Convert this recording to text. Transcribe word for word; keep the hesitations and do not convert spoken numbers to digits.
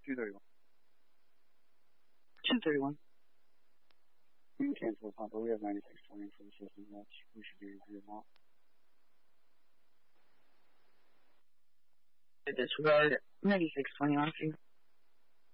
two thirty-one. two thirty-one. We can cancel the pump, but we have ninety-six twenty for the system. That's, we should be here now. This red ninety-six twenty on you.